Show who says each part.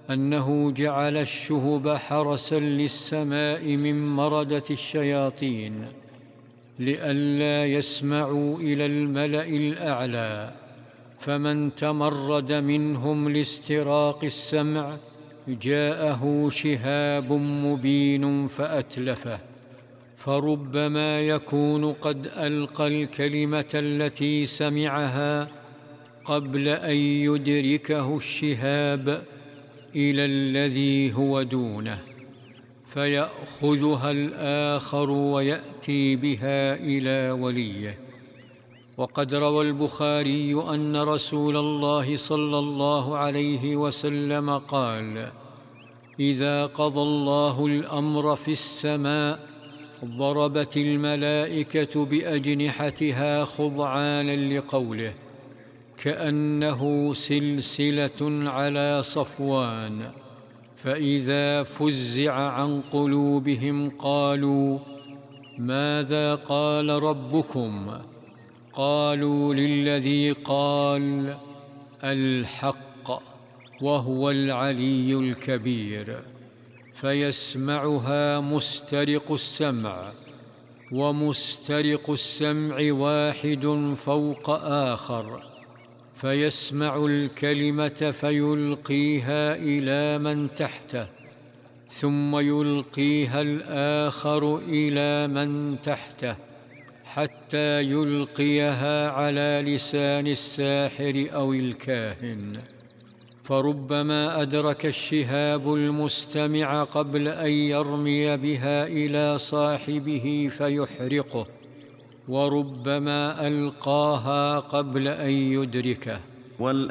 Speaker 1: أنه جعل الشهب حرسا للسماء من مردة الشياطين لئلا يسمعوا إلى الملأ الأعلى، فمن تمرد منهم لاستراق السمع جاءه شهاب مبين فأتلفه، فربما يكون قد ألقى الكلمة التي سمعها قبل أن يدركه الشهاب إلى الذي هو دونه، فيأخذها الآخر ويأتي بها إلى وليه. وقد روى البخاري أن رسول الله صلى الله عليه وسلم قال: إذا قضى الله الأمر في السماء ضربت الملائكة بأجنحتها خضعانا لقوله، كأنه سلسلة على صفوان، فإذا فزع عن قلوبهم قالوا: ماذا قال ربكم؟ قالوا: للذي قال الحق وهو العلي الكبير. فيسمعها مسترق السمع، ومسترق السمع واحد فوق آخر، فيسمع الكلمة فيلقيها إلى من تحته، ثم يلقيها الآخر إلى من تحته، حتى يلقيها على لسان الساحر أو الكاهن. فربما أدرك الشهاب المستمع قبل أن يرمي بها إلى صاحبه فيحرقه، وربما ألقاها قبل أن يدركه.